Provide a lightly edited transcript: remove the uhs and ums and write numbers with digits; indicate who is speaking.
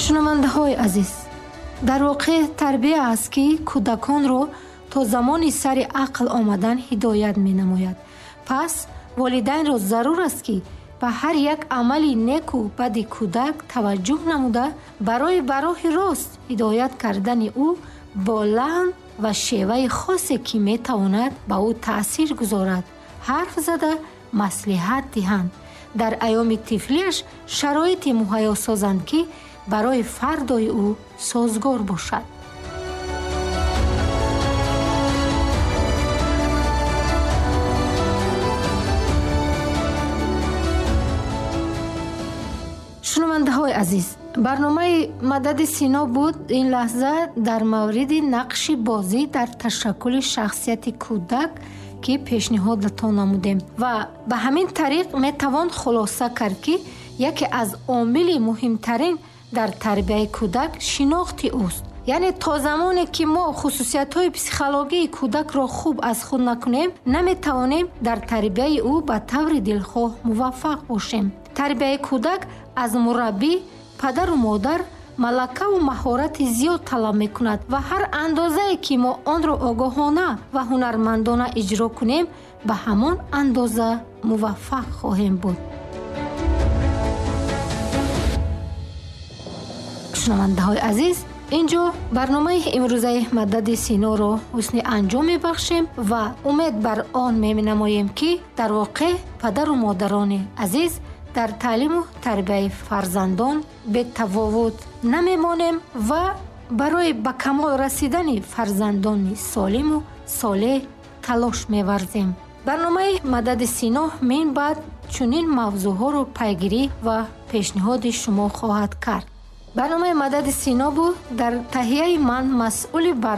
Speaker 1: шунавандаҳои азиз, дар воқеъ тарбия аст, ки кӯдаконро то замони сари ақл омадан ҳидоят менамояд. Пас волидайнро зарур аст, ки ба ҳар як амали неку бади кӯдак таваҷҷӯҳ намуда, барои ба роҳи рост ҳидоят кардани ӯ бо лаҳн ва шеваи хосе, ки метавонад ба ӯ таъсир гузорад, ҳарф зада маслиҳат диҳанд. Дар айёми тифлиаш шароите муҳайё созанд, ки барои фардои ӯ созгор бошад. шунавандаҳои азиз, барномаи Мадади Сино буд ин лаҳза дар мавриди нақши бозӣ дар ташаккули шахсияти кӯдак, ки пешниҳодатон намудем ва ба ҳамин тариқ метавон хулоса кард, ки яке аз омили муҳимтарин дар тарбияи кӯдак шинохти ӯст. яъне то замоне ки мо хусусиятҳои психологии кӯдакро хуб аз худ накунем, наметавонем дар тарбияи ӯ ба таври дилхоҳ муваффақ бошем. тарбияи кӯдак аз мураббӣ, падару модар малакаву маҳорати зиёд талаб мекунад ва ҳар андозае ки мо онро огоҳона ва ҳунармандона иҷро кунем, ба ҳамон андоза муваффақ хоҳем буд. шунавандаҳои азиз, инҷо барномаи имрӯзаи Мадади Синоро ҳусни анҷом мебахшем ва умед бар он менамоем, ки дар воқеъ падару модарони азиз дар таълиму тарбияи фарзандон бетафовут намемонем ва барои ба камол расидани фарзандони солиму солеҳ талош меварзем. барномаи Мадади Сино мин баъд чунин мавзӯъҳоро пайгирӣ ва пешниҳоди шумо хоҳад кард. барномаи Мадади Сино буд дар таҳияи ман масъули